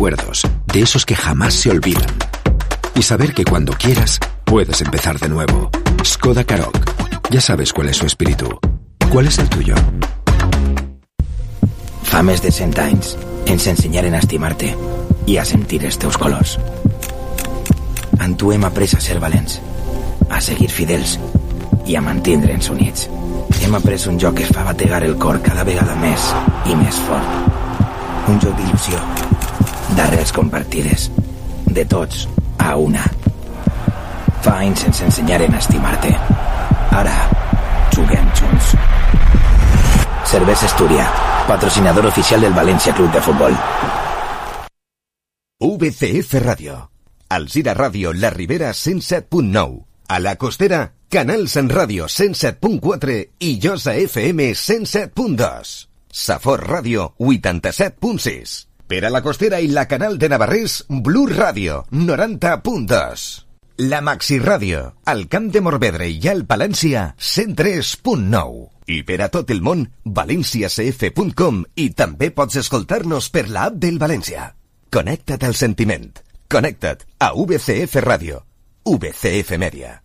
recuerdos, de esos que jamás se olvidan. Y saber que cuando quieras, puedes empezar de nuevo. Skoda Karoq. Ya sabes cuál es su espíritu. ¿Cuál és el tuyo? Fa més de 100 anys ens ensenyaren a estimar-te i a sentir els teus colors. En tu hem après a ser valents, a seguir fidels i a mantindre'ns units. Hem après un joc que fa bategar el cor cada vegada més i més fort. Un joc d'il·lusió, d'arrels compartides, de tots a una. Fa anys ens ensenyaren a estimar-te. Ara, juguem junts. Cervesa Astúria, patrocinador oficial del València Club de Futbol. VCF Radio. Alzira Ràdio La Ribera 107.9. A la Costera, Canal Sant Ràdio 107.4 i Josa FM 107.2. Safor Ràdio 87.6. Per a la Costera i la Canal de Navarrés, Blue Ràdio 90.2. La Maxi Ràdio, al Camp de Morvedre i al Palència 103.9. I per a tot el món, valenciacf.com, i també pots escoltar-nos per l'app del València. Connecta't al sentiment. Connecta't a VCF Ràdio. VCF Media.